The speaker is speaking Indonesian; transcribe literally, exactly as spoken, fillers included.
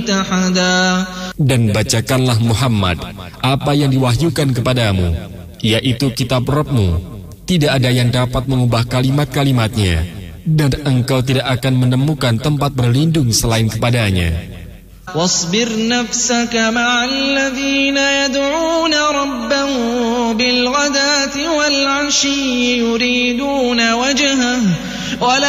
Dan bacakanlah Muhammad apa yang diwahyukan kepadamu, yaitu kitab Rabbmu. Tidak ada yang dapat mengubah kalimat-kalimatnya, dan engkau tidak akan menemukan tempat berlindung selain kepadanya. واصبر نفسك مع الذين يدعون ربهم بالغداة والعشي يريدون وجهه ولا